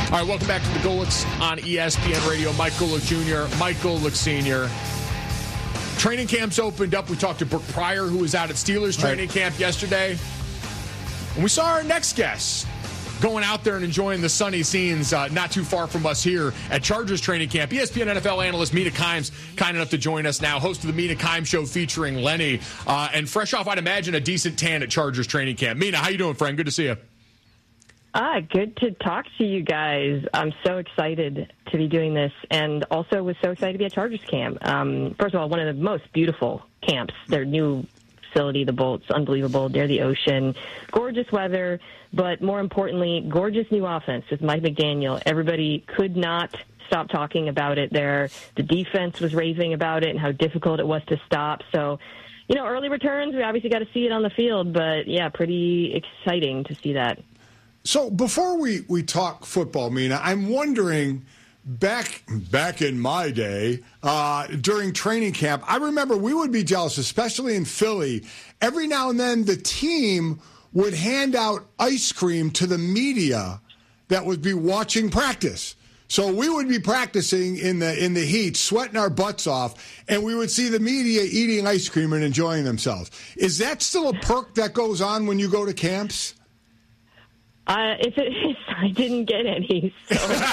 All right, welcome back to the Golics on ESPN Radio. Mike Golic Jr., Mike Golic Sr. Training camps opened up. We talked to Brooke Pryor, who was out at Steelers training camp yesterday. And we saw our next guest going out there and enjoying the sunny scenes not too far from us here at Chargers training camp. ESPN NFL analyst Mina Kimes, kind enough to join us now, host of the Mina Kimes Show featuring Lenny. And fresh off, I'd imagine, a decent tan at Chargers training camp. Mina, how you doing, friend? Good to see you. Good to talk to you guys. I'm so excited to be doing this, and also was so excited to be at Chargers camp. First of all, one of the most beautiful camps. Their new facility, the Bolts, unbelievable. Near the ocean, gorgeous weather, but more importantly, gorgeous new offense with Mike McDaniel. Everybody could not stop talking about it there. The defense was raving about it and how difficult it was to stop. So, early returns, we obviously got to see it on the field, but yeah, pretty exciting to see that. So before we talk football, Mina, I'm wondering, back in my day, during training camp, I remember we would be jealous, especially in Philly. Every now and then the team would hand out ice cream to the media that would be watching practice. So we would be practicing in the heat, sweating our butts off, and we would see the media eating ice cream and enjoying themselves. Is that still a perk that goes on when you go to camps? If it is, I didn't get any. So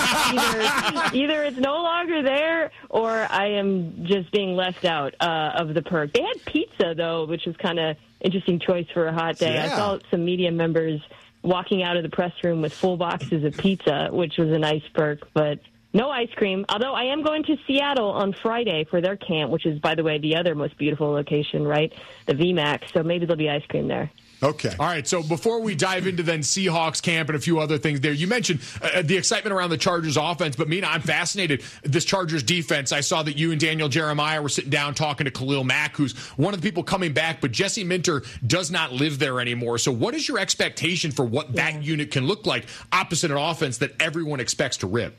either it's no longer there, or I am just being left out of the perk. They had pizza, though, which was kind of interesting choice for a hot day. Yeah. I saw some media members walking out of the press room with full boxes of pizza, which was a nice perk, but no ice cream. Although I am going to Seattle on Friday for their camp, which is, by the way, the other most beautiful location, right? The VMAX. So maybe there'll be ice cream there. Okay. All right, so before we dive into then Seahawks camp and a few other things there, you mentioned the excitement around the Chargers offense, but Mina, I'm fascinated. This Chargers defense, I saw that you and Daniel Jeremiah were sitting down talking to Khalil Mack, who's one of the people coming back, but Jesse Minter does not live there anymore. So what is your expectation for what that unit can look like opposite an offense that everyone expects to rip?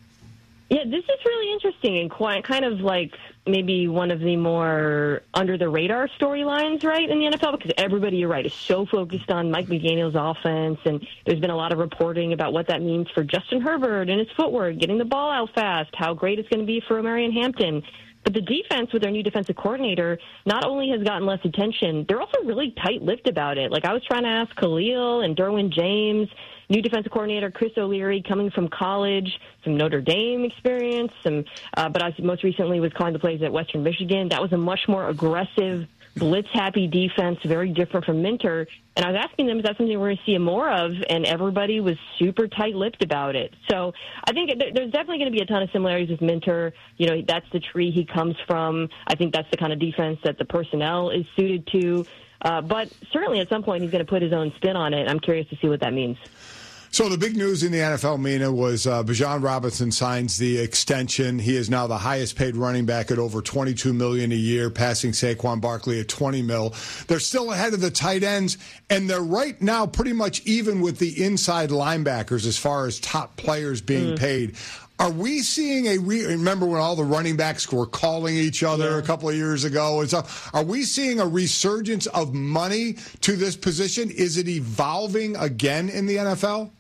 Yeah, this is really interesting and quite kind of like maybe one of the more under-the-radar storylines, right, in the NFL, because everybody, you're right, is so focused on Mike McDaniel's offense, and there's been a lot of reporting about what that means for Justin Herbert and his footwork, getting the ball out fast, how great it's going to be for Marion Hampton. But the defense with their new defensive coordinator not only has gotten less attention, they're also really tight-lipped about it. Like, I was trying to ask Khalil and Derwin James, new defensive coordinator Chris O'Leary coming from college, some Notre Dame experience, but I most recently was calling the plays at Western Michigan. That was a much more aggressive, blitz-happy defense, very different from Minter. And I was asking them, is that something we're going to see more of? And everybody was super tight-lipped about it. So I think there's definitely going to be a ton of similarities with Minter. That's the tree he comes from. I think that's the kind of defense that the personnel is suited to. But certainly at some point he's going to put his own spin on it. I'm curious to see what that means. So the big news in the NFL, Mina, was Bijan Robinson signs the extension. He is now the highest-paid running back at over $22 million a year, passing Saquon Barkley at $20 million. They're still ahead of the tight ends, and they're right now pretty much even with the inside linebackers as far as top players being paid. Are we seeing remember when all the running backs were calling each other a couple of years ago and stuff? Are we seeing a resurgence of money to this position? Is it evolving again in the NFL?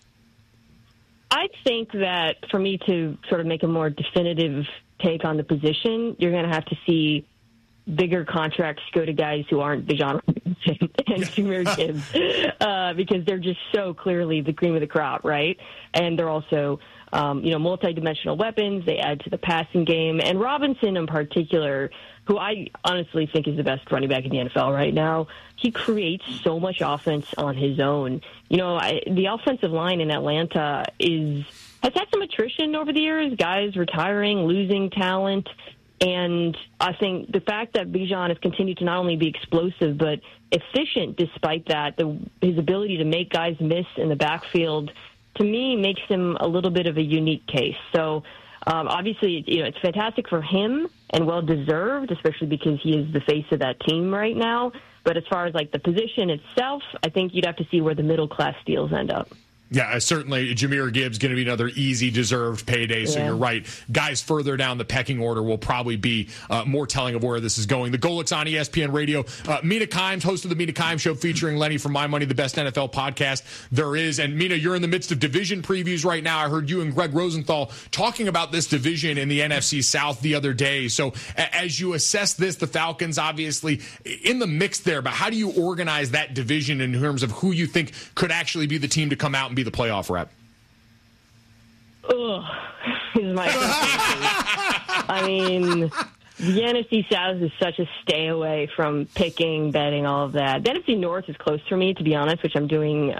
I think that for me to sort of make a more definitive take on the position, you're going to have to see bigger contracts go to guys who aren't Bijan Robinson and Jahmyr Gibbs because they're just so clearly the cream of the crop, right? And they're also, multi-dimensional weapons. They add to the passing game. And Robinson in particular, who I honestly think is the best running back in the NFL right now, he creates so much offense on his own. The offensive line in Atlanta has had some attrition over the years, guys retiring, losing talent. And I think the fact that Bijan has continued to not only be explosive but efficient despite that, his ability to make guys miss in the backfield, to me, makes him a little bit of a unique case. So obviously, it's fantastic for him and well-deserved, especially because he is the face of that team right now. But as far as, the position itself, I think you'd have to see where the middle-class deals end up. Yeah, certainly Jahmyr Gibbs going to be another easy, deserved payday. So you're right. Guys further down the pecking order will probably be more telling of where this is going. The Golics on ESPN Radio. Mina Kimes, host of the Mina Kimes Show, featuring Lenny from My Money, the best NFL podcast there is. And Mina, you're in the midst of division previews right now. I heard you and Greg Rosenthal talking about this division in the NFC South the other day. So as you assess this, the Falcons obviously in the mix there, but how do you organize that division in terms of who you think could actually be the team to come out and be the playoff rep? Ugh. I mean, the NFC South is such a stay away from picking, betting, all of that. The NFC North is close for me, to be honest, which I'm doing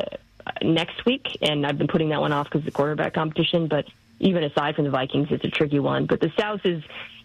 next week, and I've been putting that one off because of the quarterback competition. But even aside from the Vikings, it's a tricky one. But the South is,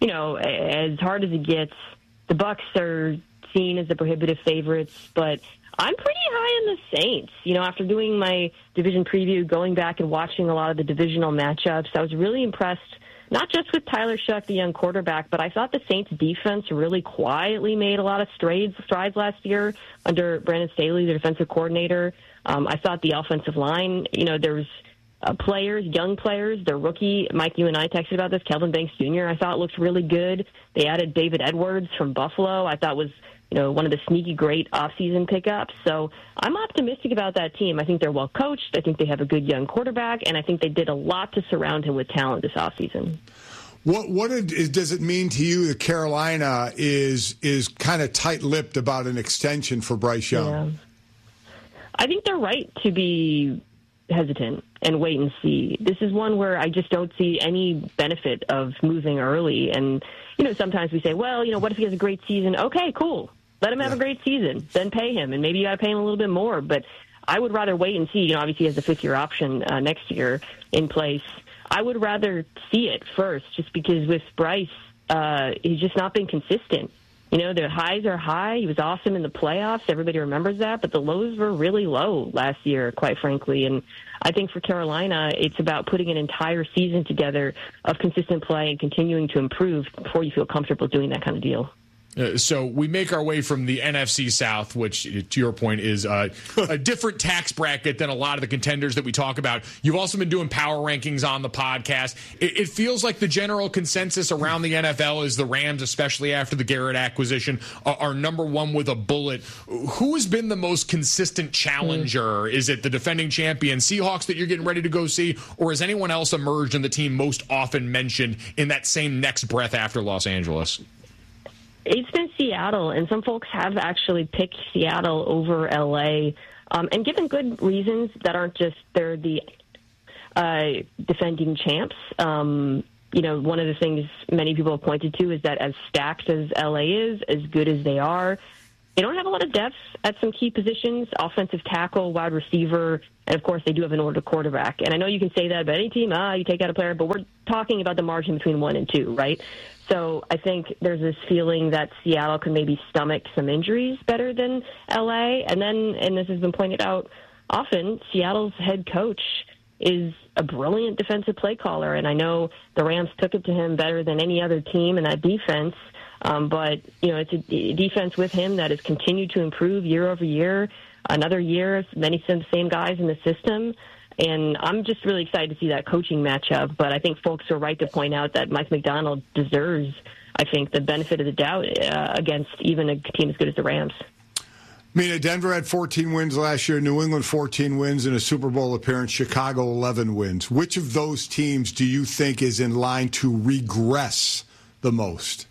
as hard as it gets. The Bucs are seen as the prohibitive favorites, but I'm pretty high on the Saints. After doing my division preview, going back and watching a lot of the divisional matchups, I was really impressed, not just with Tyler Shuck, the young quarterback, but I thought the Saints defense really quietly made a lot of strides last year under Brandon Staley, the defensive coordinator. I thought the offensive line, there's players, young players, their rookie, Mike, you and I texted about this, Kelvin Banks Jr., I thought looked really good. They added David Edwards from Buffalo. I thought was one of the sneaky great offseason pickups. So I'm optimistic about that team. I think they're well coached. I think they have a good young quarterback, and I think they did a lot to surround him with talent this offseason. What does it mean to you that Carolina is kind of tight-lipped about an extension for Bryce Young? Yeah. I think they're right to be hesitant and wait and see. This is one where I just don't see any benefit of moving early. And, sometimes we say, well, what if he has a great season? Okay, cool. Let him have a great season. Then pay him. And maybe you got to pay him a little bit more. But I would rather wait and see. Obviously he has the fifth-year option next year in place. I would rather see it first just because with Bryce, he's just not been consistent. The highs are high. He was awesome in the playoffs. Everybody remembers that. But the lows were really low last year, quite frankly. And I think for Carolina, it's about putting an entire season together of consistent play and continuing to improve before you feel comfortable doing that kind of deal. So we make our way from the NFC South, which, to your point, is a different tax bracket than a lot of the contenders that we talk about. You've also been doing power rankings on the podcast. It feels like the general consensus around the NFL is the Rams, especially after the Garrett acquisition, are number one with a bullet. Who has been the most consistent challenger? Is it the defending champion Seahawks that you're getting ready to go see, or has anyone else emerged in the team most often mentioned in that same next breath after Los Angeles? It's been Seattle, and some folks have actually picked Seattle over L.A., and given good reasons that aren't just they're the defending champs. One of the things many people have pointed to is that as stacked as L.A. is, as good as they are, they don't have a lot of depth at some key positions, offensive tackle, wide receiver, and, of course, they do have an older quarterback. And I know you can say that about any team, you take out a player, but we're talking about the margin between 1 and 2, right? So I think there's this feeling that Seattle can maybe stomach some injuries better than L.A. And then, and this has been pointed out often, Seattle's head coach is a brilliant defensive play caller. And I know the Rams took it to him better than any other team in that defense. But, it's a defense with him that has continued to improve year over year. Another year, many same guys in the system. And I'm just really excited to see that coaching matchup. But I think folks are right to point out that Mike McDonald deserves, I think, the benefit of the doubt against even a team as good as the Rams. Denver had 14 wins last year, New England 14 wins in a Super Bowl appearance, Chicago 11 wins. Which of those teams do you think is in line to regress the most?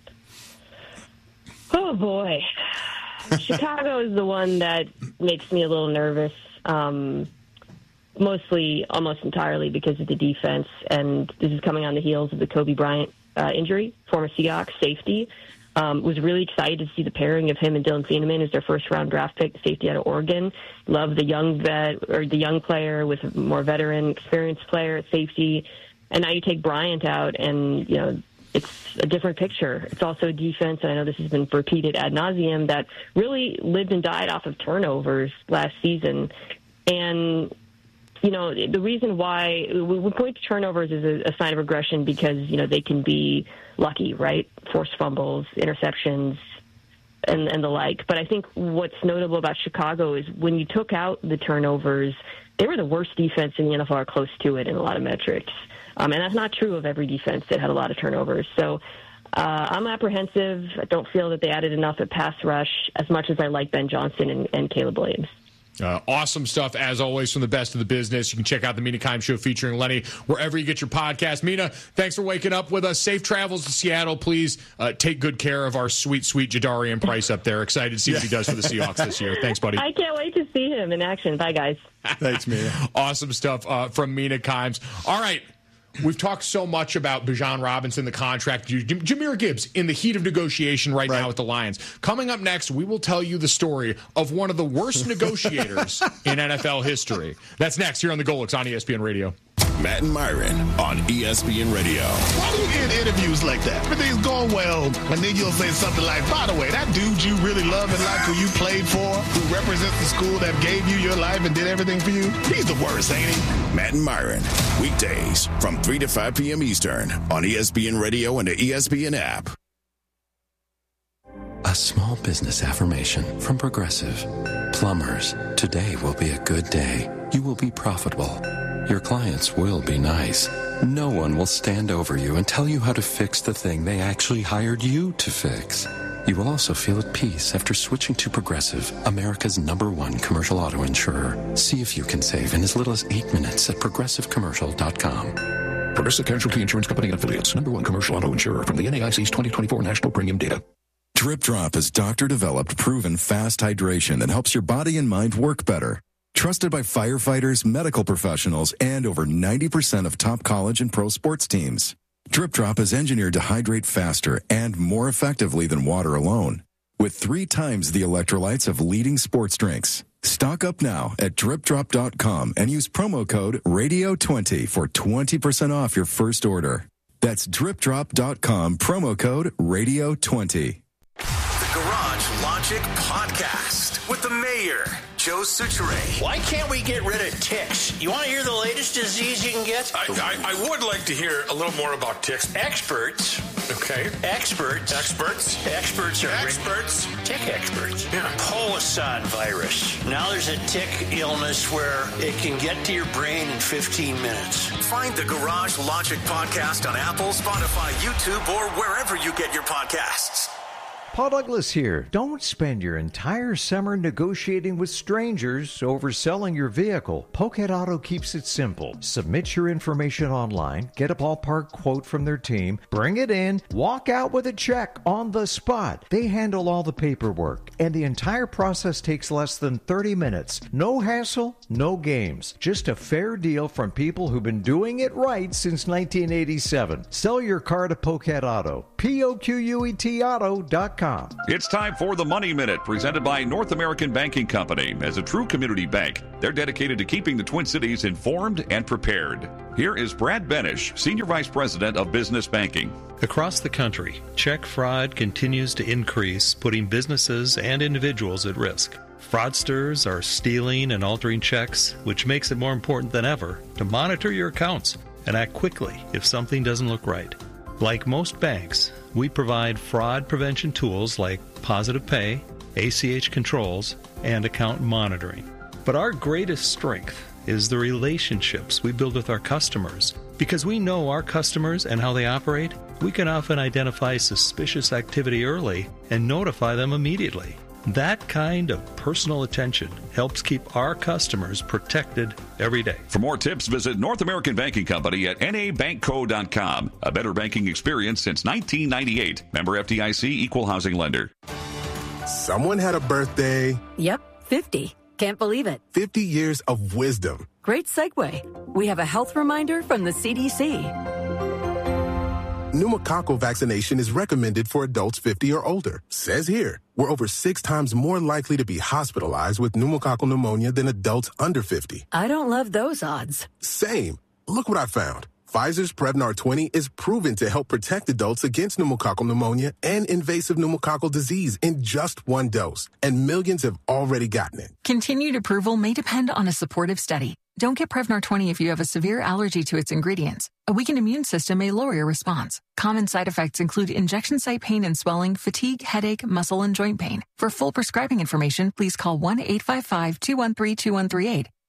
Oh, boy. Chicago is the one that makes me a little nervous. Mostly, almost entirely because of the defense, and this is coming on the heels of the Kobe Bryant injury, former Seahawks safety. Was really excited to see the pairing of him and Dylan Feeneman as their first-round draft pick, safety out of Oregon. Love the young the young player with a more veteran, experienced player at safety. And now you take Bryant out, and it's a different picture. It's also a defense, and I know this has been repeated ad nauseum, that really lived and died off of turnovers last season, and the reason why we point to turnovers is a sign of regression because, they can be lucky, right? Forced fumbles, interceptions, and the like. But I think what's notable about Chicago is when you took out the turnovers, they were the worst defense in the NFL, or close to it in a lot of metrics. And that's not true of every defense that had a lot of turnovers. So I'm apprehensive. I don't feel that they added enough at pass rush as much as I like Ben Johnson and Caleb Williams. Awesome stuff, as always, from the best of the business. You can check out the Mina Kimes Show featuring Lenny wherever you get your podcast. Mina, thanks for waking up with us. Safe travels to Seattle. Please take good care of our sweet, sweet Jadarian Price up there. Excited to see what he does for the Seahawks this year. Thanks, buddy. I can't wait to see him in action. Bye, guys. Thanks, Mina. Awesome stuff from Mina Kimes. All right. We've talked so much about Bijan Robinson, the contract. Jahmyr Gibbs in the heat of negotiation right now with the Lions. Coming up next, we will tell you the story of one of the worst negotiators in NFL history. That's next here on the Golix on ESPN Radio. Matt and Myron on ESPN Radio. Why do you get interviews like that? Everything's going well, and then you'll say something like, by the way, that dude you really love and like, who you played for, who represents the school that gave you your life and did everything for you, he's the worst, ain't he? Matt and Myron, weekdays from 3 to 5 p.m. Eastern on ESPN Radio and the ESPN app. A small business affirmation from Progressive. Plumbers, today will be a good day. You will be profitable. Your clients will be nice. No one will stand over you and tell you how to fix the thing they actually hired you to fix. You will also feel at peace after switching to Progressive, America's #1 commercial auto insurer. See if you can save in as little as 8 minutes at progressivecommercial.com. Progressive Casualty Insurance Company and Affiliates, #1 commercial auto insurer from the NAIC's 2024 National Premium Data. Drip Drop is doctor-developed, proven fast hydration that helps your body and mind work better. Trusted by firefighters, medical professionals, and over 90% of top college and pro sports teams. Drip Drop is engineered to hydrate faster and more effectively than water alone, with 3 times the electrolytes of leading sports drinks. Stock up now at dripdrop.com and use promo code RADIO20 for 20% off your first order. That's dripdrop.com, promo code RADIO20. The Garage Logic Podcast with the mayor, Joe Soucheray. Why can't we get rid of ticks? You want to hear the latest disease you can get? I would like to hear a little more about ticks. Experts. Okay. Experts are tick experts. Yeah. Poisson virus. Now there's a tick illness where it can get to your brain in 15 minutes. Find the Garage Logic Podcast on Apple, Spotify, YouTube, or wherever you get your podcasts. Paul Douglas here. Don't spend your entire summer negotiating with strangers over selling your vehicle. Pokehead Auto keeps it simple. Submit your information online, get a ballpark quote from their team, bring it in, walk out with a check on the spot. They handle all the paperwork, and the entire process takes less than 30 minutes. No hassle, no games. Just a fair deal from people who've been doing it right since 1987. Sell your car to Pokehead Auto. POQUET Auto.com. It's time for the Money Minute, presented by North American Banking Company. As a true community bank, they're dedicated to keeping the Twin Cities informed and prepared. Here is Brad Benish, Senior Vice President of Business Banking. Across the country, check fraud continues to increase, putting businesses and individuals at risk. Fraudsters are stealing and altering checks, which makes it more important than ever to monitor your accounts and act quickly if something doesn't look right. Like most banks, we provide fraud prevention tools like Positive Pay, ACH controls, and account monitoring. But our greatest strength is the relationships we build with our customers. Because we know our customers and how they operate, we can often identify suspicious activity early and notify them immediately. That kind of personal attention helps keep our customers protected every day. For more tips, visit North American Banking Company at nabankco.com. A better banking experience since 1998. Member FDIC, Equal Housing Lender. Someone had a birthday. Yep, 50. Can't believe it. 50 years of wisdom. Great segue. We have a health reminder from the CDC. Pneumococcal vaccination is recommended for adults 50 or older. Says here, we're over 6 times more likely to be hospitalized with pneumococcal pneumonia than adults under 50. I don't love those odds. Same. Look what I found. Pfizer's Prevnar 20 is proven to help protect adults against pneumococcal pneumonia and invasive pneumococcal disease in just 1 dose. And millions have already gotten it. Continued approval may depend on a supportive study. Don't get Prevnar 20 if you have a severe allergy to its ingredients. A weakened immune system may lower your response. Common side effects include injection site pain and swelling, fatigue, headache, muscle, and joint pain. For full prescribing information, please call 1-855-213-2138.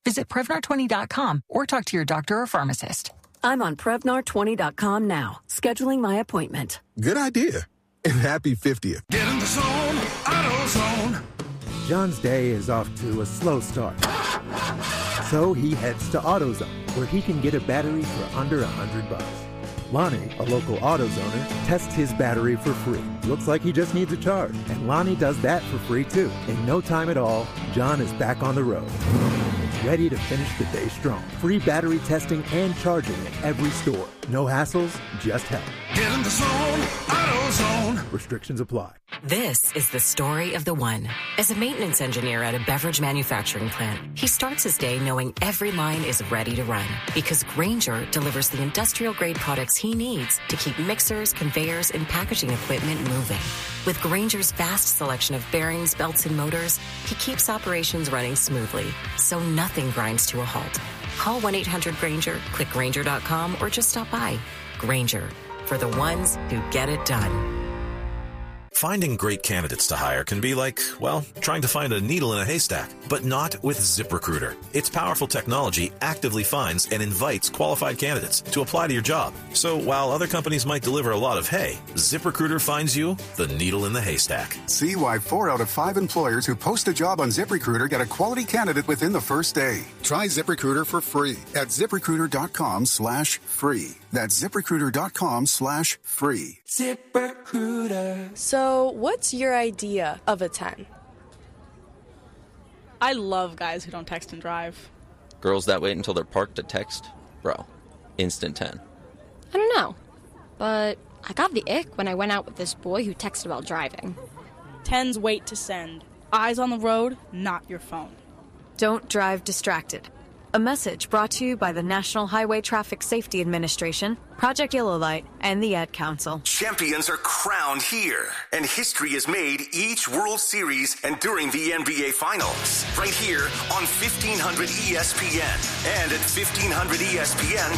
Visit Prevnar20.com or talk to your doctor or pharmacist. I'm on Prevnar20.com now, scheduling my appointment. Good idea. And happy 50th. Get in the zone, AutoZone. John's day is off to a slow start. So he heads to AutoZone, where he can get a battery for under $100. Lonnie, a local AutoZoner, tests his battery for free. Looks like he just needs a charge, and Lonnie does that for free too. In no time at all, John is back on the road, ready to finish the day strong. Free battery testing and charging at every store. No hassles, just help. Get in the zone, AutoZone. Restrictions apply. This is the story of the one. As a maintenance engineer at a beverage manufacturing plant, he starts his day knowing every line is ready to run because Grainger delivers the industrial-grade products he needs to keep mixers, conveyors, and packaging equipment moving. With Grainger's vast selection of bearings, belts, and motors, he keeps operations running smoothly, so nothing grinds to a halt. Call 1-800-GRAINGER, click Grainger.com, or just stop by. Grainger, for the ones who get it done. Finding great candidates to hire can be like, well, trying to find a needle in a haystack, but not with ZipRecruiter. Its powerful technology actively finds and invites qualified candidates to apply to your job. So while other companies might deliver a lot of hay, ZipRecruiter finds you the needle in the haystack. See why 4 out of 5 employers who post a job on ZipRecruiter get a quality candidate within the first day. Try ZipRecruiter for free at ZipRecruiter.com/free. That's ZipRecruiter.com/free. ZipRecruiter. So, what's your idea of a 10? I love guys who don't text and drive. Girls that wait until they're parked to text? Bro, instant 10. I don't know, but I got the ick when I went out with this boy who texted while driving. 10s wait to send. Eyes on the road, not your phone. Don't drive distracted. A message brought to you by the National Highway Traffic Safety Administration, Project Yellow Light, and the Ad Council. Champions are crowned here, and history is made each World Series and during the NBA Finals. Right here on 1500 ESPN and at 1500ESPN.com.